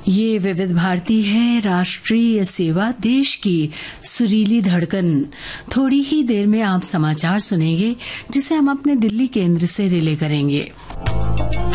ये विविध भारती है, राष्ट्रीय सेवा, देश की सुरीली धड़कन। थोड़ी ही देर में आप समाचार सुनेंगे जिसे हम अपने दिल्ली केंद्र से रिले करेंगे।